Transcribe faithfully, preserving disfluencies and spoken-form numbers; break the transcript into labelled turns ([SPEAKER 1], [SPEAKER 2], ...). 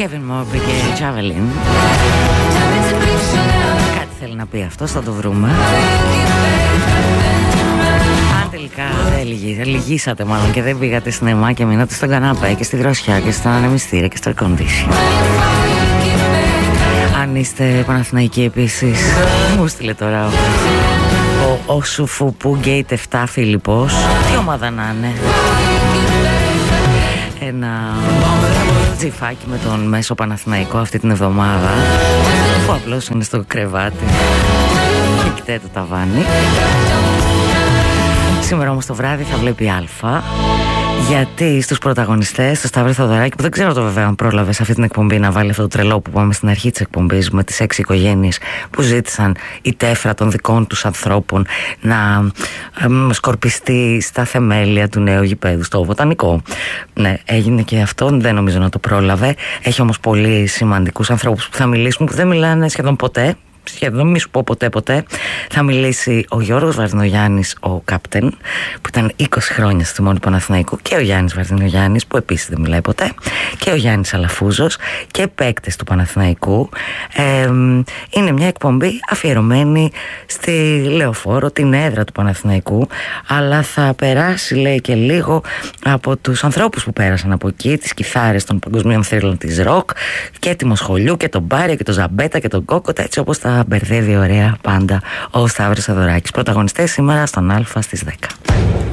[SPEAKER 1] Kevin Morby και Javelin. Κάτι θέλει να πει αυτό, θα το βρούμε. Αν τελικά δεν λυγίσατε, λυγίσατε μάλλον και δεν πήγατε σινεμά και μείνατε στον καναπέ και στη δροσιά και στον ανεμιστήρα και στο air condition. Αν είστε Παναθηναϊκοί επίσης, μου στείλε τώρα ο, ο Σουφουπού Γκέιτ επτά Φίλιππος. Τι ομάδα να είναι. Ένα τζιφάκι με τον μέσο Παναθηναϊκό αυτή την εβδομάδα, που απλώς είναι στο κρεβάτι και κοιτάει το ταβάνι. Σήμερα όμως το βράδυ θα βλέπει Αλφα, γιατί στους πρωταγωνιστές, στο Σταύρο Θεοδωράκη, που δεν ξέρω το βέβαια αν πρόλαβε σε αυτή την εκπομπή να βάλει αυτό το τρελό που πάμε στην αρχή της εκπομπής με τις έξι οικογένειες που ζήτησαν η τέφρα των δικών τους ανθρώπων να ε, σκορπιστεί στα θεμέλια του νέου γηπέδου στο Βοτανικό. Ναι, έγινε και αυτό, δεν νομίζω να το πρόλαβε. Έχει όμως πολύ σημαντικούς ανθρώπους που θα μιλήσουν, που δεν μιλάνε σχεδόν ποτέ. Σχεδόν μη σου πω ποτέ ποτέ. Θα μιλήσει ο Γιώργος Βαρδινογιάννης, ο κάπτεν, που ήταν είκοσι χρόνια στη Μόνη Παναθηναϊκού, και ο Γιάννης Βαρδινογιάννης, που επίσης δεν μιλάει ποτέ, και ο Γιάννης Αλαφούζος, και παίκτες του Παναθηναϊκού. ε, Είναι μια εκπομπή αφιερωμένη στη Λεωφόρο, την έδρα του Παναθηναϊκού, αλλά θα περάσει, λέει, και λίγο από τους ανθρώπους που πέρασαν από εκεί, τις κιθάρες των παγκοσμίων θρύλων της ροκ, και τη Μοσχολιού και τον Μπάριο και τον Ζαμπέτα και τον Κόκοτα, έτσι όπως τα μπερδεύει ωραία πάντα ο Σταύρος Θεοδωράκης. Πρωταγωνιστές σήμερα στον Αλφα στις δέκα.